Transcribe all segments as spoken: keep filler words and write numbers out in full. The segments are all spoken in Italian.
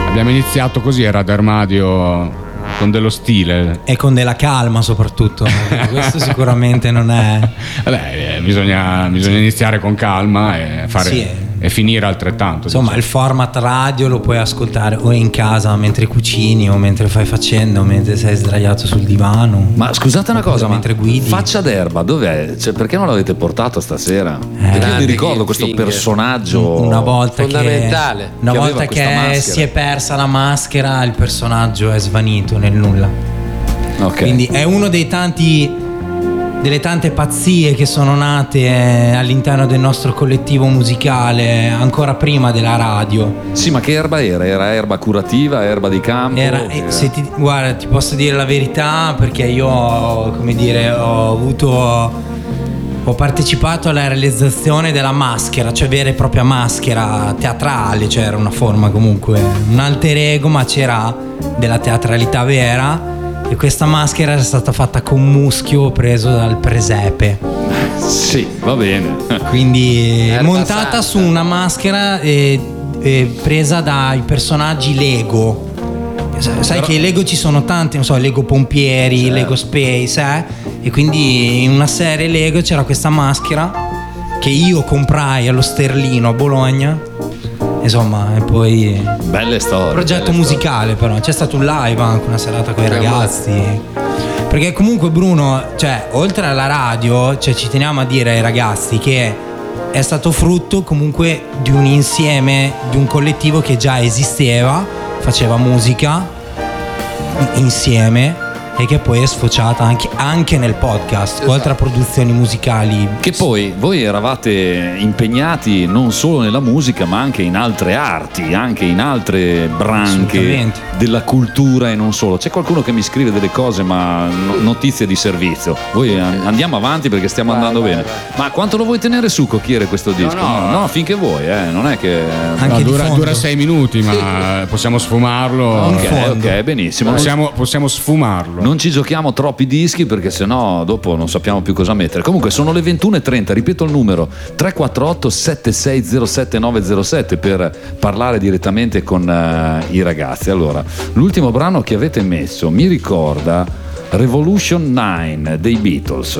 abbiamo iniziato così a Radio Armadio, con dello stile e con della calma soprattutto. Questo sicuramente non è. Vabbè, bisogna, bisogna iniziare con calma e fare sì, e finire altrettanto. Insomma, diciamo. Il format radio lo puoi ascoltare o in casa mentre cucini, o mentre fai faccenda, o mentre sei sdraiato sul divano. Ma scusate una cosa, mentre ma guidi. Faccia d'erba, dov'è? Cioè, perché non l'avete portato stasera? Eh, perché io mi ricordo questo finger. personaggio una volta fondamentale. Che, una che volta che si è persa la maschera, il personaggio è svanito nel nulla. Okay. Quindi è uno dei tanti delle tante pazzie che sono nate all'interno del nostro collettivo musicale ancora prima della radio. Sì, ma che erba era? Era erba curativa, erba di campo? Era, che... se ti, guarda, ti posso dire la verità, perché io come dire ho avuto ho partecipato alla realizzazione della maschera, cioè vera e propria maschera teatrale, cioè era una forma comunque, un alter ego, ma c'era della teatralità vera. E questa maschera era stata fatta con muschio preso dal presepe. Sì, va bene. Quindi Erba montata santa. su una maschera eh, eh, presa dai personaggi Lego. Sai Però... che i Lego ci sono tanti, non so, Lego Pompieri, certo. Lego Space, eh? E quindi in una serie Lego c'era questa maschera che io comprai allo Sterlino a Bologna. Insomma, e poi belle storie. Progetto belle musicale storie. Però c'è stato un live anche, una serata con i ragazzi. Perché comunque Bruno, cioè, oltre alla radio, cioè, ci teniamo a dire ai ragazzi che è stato frutto comunque di un insieme, di un collettivo che già esisteva, faceva musica insieme e che poi è sfociata anche, anche nel podcast, esatto. Oltre a produzioni musicali. Che poi voi eravate impegnati non solo nella musica ma anche in altre arti, anche in altre branche della cultura e non solo. C'è qualcuno che mi scrive delle cose, ma no, notizie di servizio. Voi andiamo avanti perché stiamo vai, andando vai, bene vai. Ma quanto lo vuoi tenere su, Cocchiere, questo disco? No, no, no, finché vuoi, eh. Non è che no, dura, dura sei minuti, ma sì. Possiamo sfumarlo. Ok, ok, benissimo. Possiamo, possiamo sfumarlo. Non ci giochiamo troppi dischi perché sennò dopo non sappiamo più cosa mettere. Comunque sono le ventuno e trenta, ripeto il numero tre quattro otto sette sei zero sette nove zero sette per parlare direttamente con uh, i ragazzi. Allora, l'ultimo brano che avete messo mi ricorda Revolution nove dei Beatles.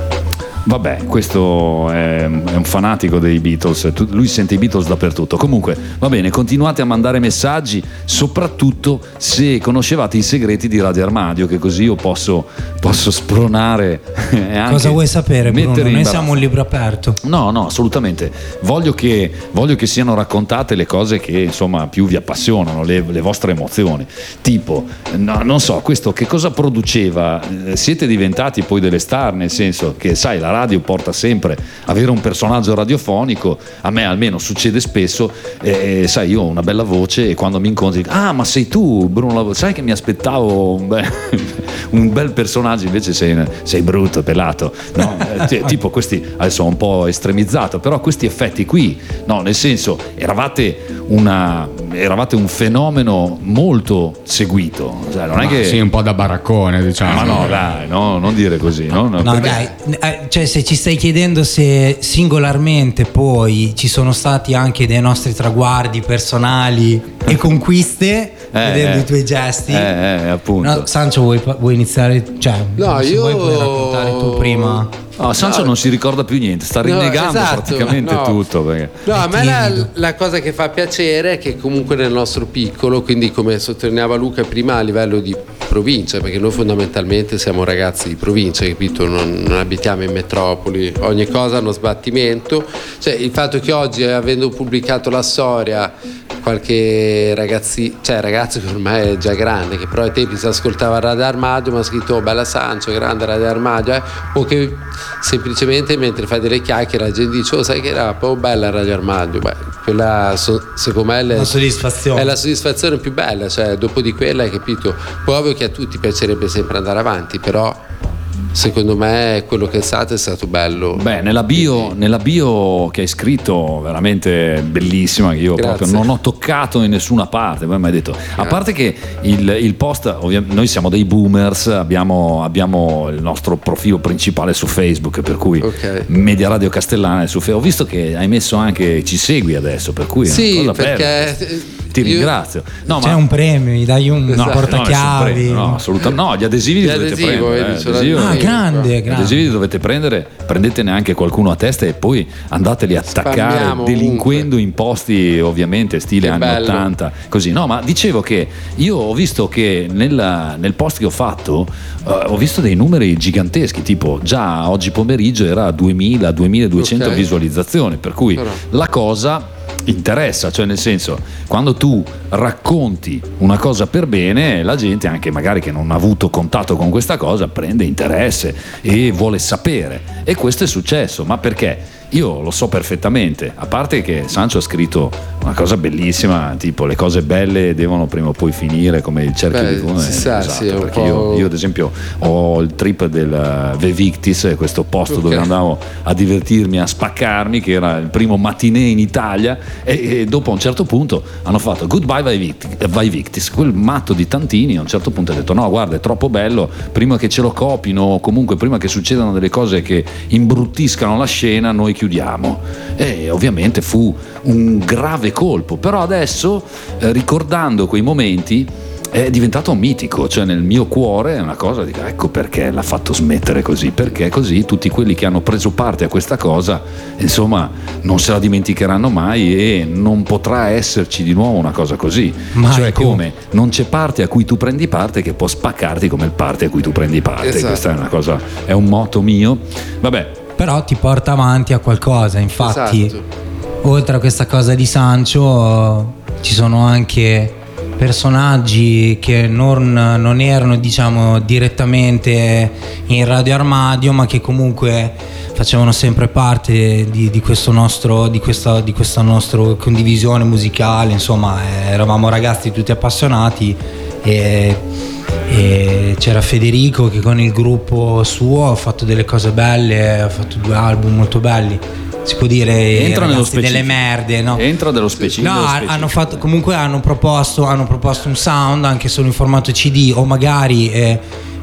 Vabbè, questo è un fanatico dei Beatles, lui sente i Beatles dappertutto. Comunque, va bene, continuate a mandare messaggi, soprattutto se conoscevate i segreti di Radio Armadio, che così io posso, posso spronare e anche cosa vuoi sapere, Bruno? Noi imbarazzo. Siamo un libro aperto. No, no, assolutamente. Voglio che, voglio che siano raccontate le cose che insomma più vi appassionano, le, le vostre emozioni. Tipo, no, non so, questo che cosa produceva? Siete diventati poi delle star, nel senso che, sai, la radio porta sempre avere un personaggio radiofonico. A me almeno succede spesso, eh, sai, io ho una bella voce e quando mi incontri, ah, ma sei tu Bruno, sai che mi aspettavo un bel, un bel personaggio, invece sei, sei brutto, pelato, no? eh, tipo questi, adesso ho un po' estremizzato, però questi effetti qui, no, nel senso, eravate una eravate un fenomeno molto seguito, cioè, non è che sì, un po' da baraccone, diciamo. ma no, dai, no, non dire così, no, no, no perché... dai, cioè se ci stai chiedendo se singolarmente poi ci sono stati anche dei nostri traguardi personali e conquiste, eh, vedendo eh, i tuoi gesti, eh, eh, appunto. No, Sancio, vuoi, vuoi iniziare? Cioè, no, se io vuoi puoi raccontare tu prima. No, Sancio no. non si ricorda più niente, sta rinnegando no, esatto, praticamente no. tutto. Perché... No, a me la, la cosa che fa piacere è che comunque nel nostro piccolo, quindi come sottolineava Luca prima, a livello di provincia, perché noi fondamentalmente siamo ragazzi di provincia, capito? Non, non abitiamo in metropoli, ogni cosa ha uno sbattimento. Cioè, il fatto che oggi, avendo pubblicato la storia, qualche ragazzi, cioè ragazzo che ormai è già grande, che però ai tempi si ascoltava Radio Armadio, ma ha scritto oh, bella Sancio, grande Radio Armadio, eh? O che semplicemente mentre fai delle chiacchiere la gente dice oh, sai che era un po' bella Radio Armadio. Beh, quella so, secondo me è la soddisfazione, è la soddisfazione più bella, cioè dopo di quella hai capito. Poi ovvio che a tutti piacerebbe sempre andare avanti, però secondo me quello che è stato è stato bello. Beh, nella bio, nella bio che hai scritto, veramente bellissima, che io Grazie. proprio non ho toccato in nessuna parte. Poi mi hai detto, Grazie. A parte che il, il post, ovviamente noi siamo dei boomers, abbiamo, abbiamo il nostro profilo principale su Facebook, per cui okay. Media Radio Castellana è su Facebook. Ho visto che hai messo anche ci segui adesso, per cui sì, è una cosa perché bella. ti Io- ringrazio. No, C'è un premio, gli dai un Esatto. portachiavi. No, no, assolutamente. No, gli adesivi li Gli dovete adesivo, prendere. vedi, eh, ce l'ho adesivi- Ah, Sì, grande, Gli grande. adesivi li dovete prendere, prendetene anche qualcuno a testa e poi andateli a attaccare Spammiamo delinquendo ovunque. in posti ovviamente stile Che anni bello. ottanta, così. No, ma dicevo che io ho visto che nella- nel post che ho fatto eh, ho visto dei numeri giganteschi, tipo già oggi pomeriggio era duemila duemiladuecento Ok. visualizzazioni, per cui Però. la cosa interessa, cioè nel senso, quando tu racconti una cosa per bene, la gente anche magari che non ha avuto contatto con questa cosa prende interesse e vuole sapere, e questo è successo. Ma perché? Io lo so perfettamente, a parte che Sancho ha scritto una cosa bellissima, tipo le cose belle devono prima o poi finire, come il cerchio Beh, di Fune. si sa, Esatto, sì, è un perché po'- io, io ad esempio ho il trip del Ve Victis, questo posto Ok. dove andavo a divertirmi, a spaccarmi, che era il primo matinè in Italia, e, e dopo a un certo punto hanno fatto Goodbye Vai Victis, Vai Victis, quel matto di Tantini a un certo punto ha detto no guarda è troppo bello, prima che ce lo copino o comunque prima che succedano delle cose che imbruttiscano la scena noi chiudiamo, e ovviamente fu un grave colpo, però adesso eh, ricordando quei momenti è diventato mitico, cioè nel mio cuore è una cosa di ecco perché l'ha fatto smettere così, perché così tutti quelli che hanno preso parte a questa cosa insomma non se la dimenticheranno mai e non potrà esserci di nuovo una cosa così. Mai Cioè più. come non c'è parte a cui tu prendi parte che può spaccarti come il parte a cui tu prendi parte. Esatto. Questa è una cosa, è un motto mio. Vabbè, Però ti porta avanti a qualcosa, infatti. Esatto. Oltre a questa cosa di Sancho ci sono anche personaggi che non, non erano diciamo direttamente in Radio Armadio, ma che comunque facevano sempre parte di, di questo nostro di questa, di questa nostra condivisione musicale, insomma eh, eravamo ragazzi tutti appassionati e, e c'era Federico che con il gruppo suo ha fatto delle cose belle, ha fatto due album molto belli, si può dire entra nello ragazzi, delle specifico. merde, no? Entra dello specifico. No, dello ha- specifico. hanno fatto comunque hanno proposto, hanno proposto un sound anche solo in formato C D o magari eh,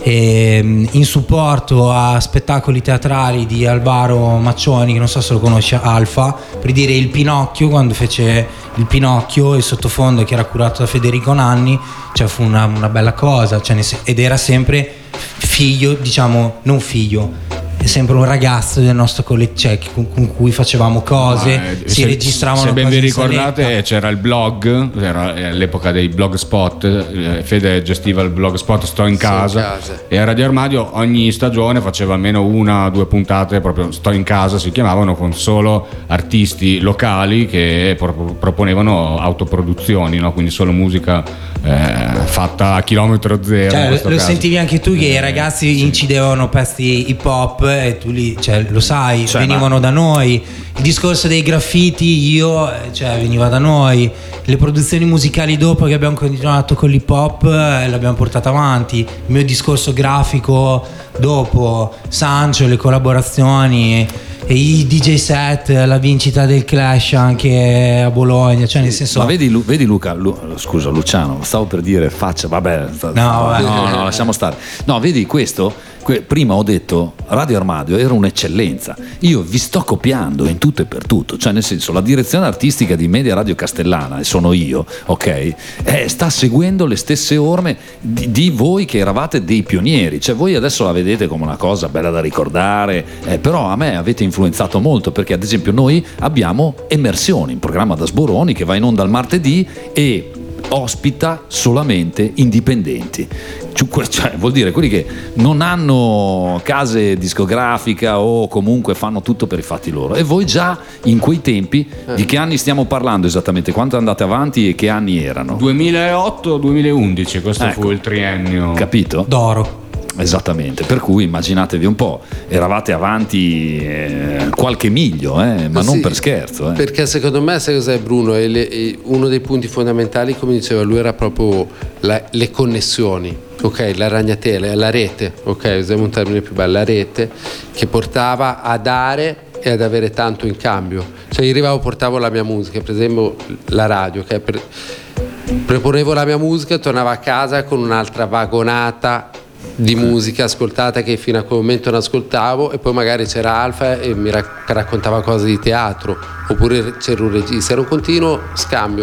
eh, in supporto a spettacoli teatrali di Alvaro Maccioni, che non so se lo conosce, Alfa, per dire il Pinocchio, quando fece il Pinocchio, il sottofondo che era curato da Federico Nanni, cioè fu una, una bella cosa, cioè nel sen- ed era sempre figlio, diciamo, non figlio, è sempre un ragazzo del nostro collettivo, cioè, con, con cui facevamo cose, Ah, eh, si se, registravano se ben cose vi in ricordate saletta. c'era il blog, era all'epoca dei blogspot, eh, Fede gestiva il blogspot Sto in Sto in casa, casa. e a Radio Armadio ogni stagione faceva almeno una o due puntate proprio Sto in casa si chiamavano, con solo artisti locali che pro- proponevano autoproduzioni, no? Quindi solo musica eh, fatta a chilometro zero in Cioè, questo lo caso. sentivi anche tu che i ragazzi incidevano pezzi hip hop e tu lì, cioè, lo sai, Cioè, venivano da noi. Il discorso dei graffiti, io, eh, cioè, veniva da noi. Le produzioni musicali dopo che abbiamo continuato con l'hip hop eh, l'abbiamo portata avanti. Il mio discorso grafico dopo, Sancho, le collaborazioni e i D J set, la vincita del Clash anche a Bologna, cioè nel senso. Ma vedi, Lu- vedi Luca, Lu- scusa Luciano, stavo per dire faccia, vabbè, sta- No, vabbè. no, no, lasciamo stare. No, vedi questo, que- prima ho detto Radio Armadio era un'eccellenza, io vi sto copiando in tutto e per tutto, cioè nel senso la direzione artistica di Media Radio Castellana, e sono io, ok, eh, sta seguendo le stesse orme di, di voi che eravate dei pionieri, cioè voi adesso la vedete come una cosa bella da ricordare, eh, però a me avete influenzato molto, perché ad esempio noi abbiamo Emersioni, un programma da Sboroni che va in onda il martedì e ospita solamente indipendenti, cioè vuol dire quelli che non hanno case discografica o comunque fanno tutto per i fatti loro, e voi già in quei tempi di che anni stiamo parlando esattamente, quanto andate avanti e che anni erano, duemilaotto duemilaundici, questo Ecco. fu il triennio. capito? D'oro. Esattamente, per cui immaginatevi un po', eravate avanti eh, qualche miglio, eh, ma non Sì, per scherzo, eh. Perché secondo me, sai cos'è Bruno? E le- e uno dei punti fondamentali, come diceva lui, era proprio la- le connessioni, ok? La ragnatela, la rete, ok? Usiamo un termine più bello, la rete, che portava a dare e ad avere tanto in cambio. Cioè io arrivavo, portavo la mia musica, per esempio la radio, ok? Per, preponevo la mia musica e tornavo a casa con un'altra vagonata di musica ascoltata che fino a quel momento non ascoltavo, e poi magari c'era Alfa e mi rac- raccontava cose di teatro, oppure c'era un regista, era un continuo scambio.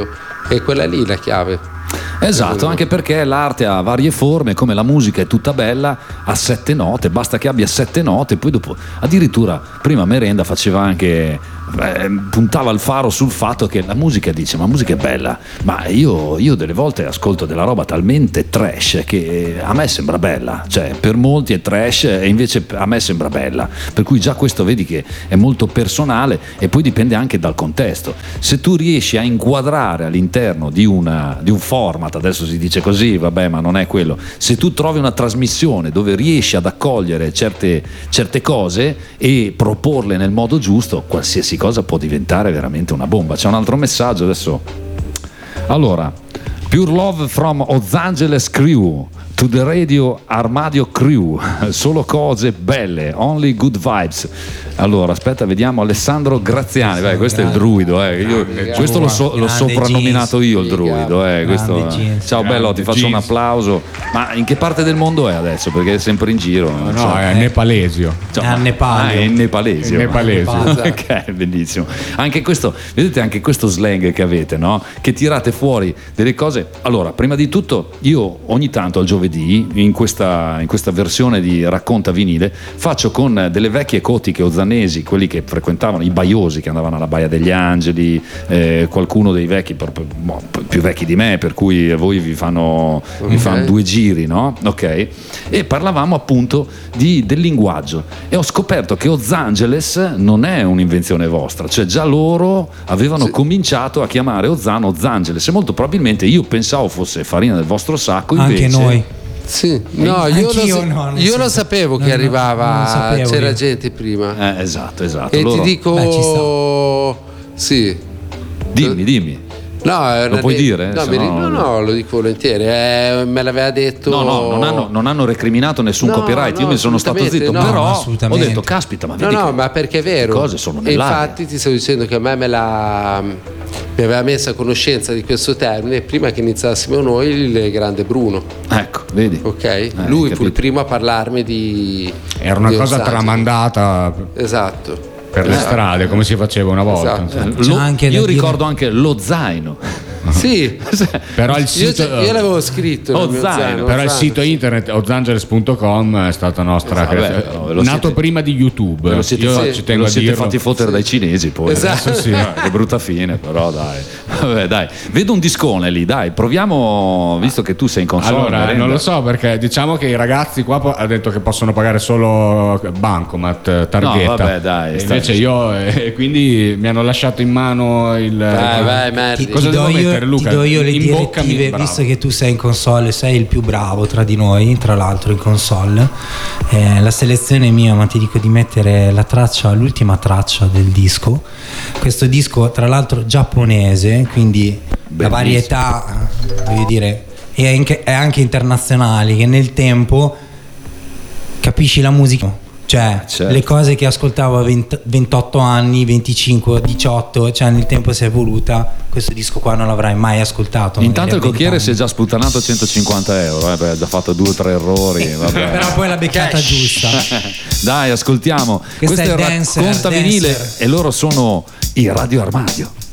è quella lì la chiave. Esatto, anche perché l'arte ha varie forme, come la musica è tutta bella, ha sette note, basta che abbia sette note, poi dopo addirittura prima Merenda faceva anche eh, puntava il faro sul fatto che la musica, dice, ma la musica è bella, ma io, io delle volte ascolto della roba talmente trash che a me sembra bella, cioè per molti è trash e invece a me sembra bella, per cui già questo vedi che è molto personale e poi dipende anche dal contesto. Se tu riesci a inquadrare all'interno di, una, di un format, adesso si dice così, vabbè, ma non è quello, se tu trovi una trasmissione dove riesci ad accogliere certe, certe cose e proporle nel modo giusto, qualsiasi cosa può diventare veramente una bomba. C'è un altro messaggio adesso. Allora, Pure Love from Los Angeles Crew to the Radio Armadio Crew, solo cose belle, only good vibes. Allora, aspetta, vediamo Alessandro Graziani. Beh, questo è il druido, eh. Io, questo l'ho, so, l'ho soprannominato io, il druido. Eh. Questo, ciao bello, ti faccio un applauso. Ma in che parte del mondo è adesso? Perché è sempre in giro. No, so. no, è nepalesio. Cioè, è a Nepal. Ah, è in nepalesio. È in nepalesio. Ok, bellissimo. Anche questo, vedete anche questo slang che avete, no? Che tirate fuori delle cose. Allora, prima di tutto, io ogni tanto al giovedì, in questa, in questa versione di Racconta Vinile, faccio con delle vecchie cotiche ozanesi, quelli che frequentavano, i baiosi che andavano alla Baia degli Angeli, eh, qualcuno dei vecchi, boh, più vecchi di me, per cui voi vi fanno, okay. vi fanno due giri, no? Ok. E parlavamo appunto di, del linguaggio e ho scoperto che Los Angeles non è un'invenzione vostra, cioè già loro avevano sì. cominciato a chiamare Ozano Los Angeles e molto probabilmente io pensavo fosse farina del vostro sacco, invece anche noi. Sì, no, io, lo, no, io lo sapevo che no, arrivava, no, sapevo c'era io. gente prima. Eh, esatto, esatto. E loro... ti dico, Beh, sì. Dimmi, dimmi. No, lo puoi ne... dire? No, no, no, no, lo dico volentieri. Eh, me l'aveva detto. No, no, non hanno, non hanno recriminato nessun no, copyright. No, Io mi sono stato zitto, no, però ho detto, caspita, ma vedi no, no, che ma perché è vero. Le cose sono e infatti ti stavo dicendo che a me me la mi aveva messo a conoscenza di questo termine prima che iniziassimo noi il grande Bruno. Ecco, vedi. Ok, eh, lui fu il primo a parlarmi di. Era una di cosa tramandata. Esatto. Per le strade, come si faceva una volta. Esatto. Lo, anche io ricordo dire... anche lo zaino. Sì, però il sito, io, io l'avevo scritto. Lo zaino, zaino, però il zaino. sito internet los angeles punto com è stata nostra esatto, vabbè, no, nato siete, prima di YouTube. Lo siete, io fa- ci tengo lo a siete dirlo. fatti fottere sì. dai cinesi poi. Esatto. Sì, che brutta fine, però dai. Vabbè, dai. Vedo un discone lì, dai, proviamo, visto che tu sei in console. Allora, merenda. non lo so, perché diciamo che i ragazzi qua po- ha detto che possono pagare solo bancomat, targhetta. No, vabbè, dai. Invece io e quindi mi hanno lasciato in mano il vai, vai, merda. Ti, cosa ti devo do io, mettere, Luca? Ti do io le in direttive, visto che tu sei in console, sei il più bravo tra di noi, tra l'altro in console. Eh, la selezione è mia, ma ti dico di mettere la traccia, l'ultima traccia del disco. Questo disco, tra l'altro giapponese, quindi bellissimo. La varietà, voglio dire, è anche, è anche internazionale, che nel tempo capisci la musica. Cioè, certo. Le cose che ascoltavo a venti, ventotto anni, venticinque, diciotto, cioè nel tempo si è evoluta. Questo disco qua non l'avrai mai ascoltato. Intanto il cocchiere si è già sputtanato centocinquanta euro, eh, beh, ha già fatto due o tre errori. Vabbè. Però poi la beccata giusta. Dai, ascoltiamo. Questa Questo è è Dancer, Racconta Dancer. Vinile e loro sono i Radio Armadio.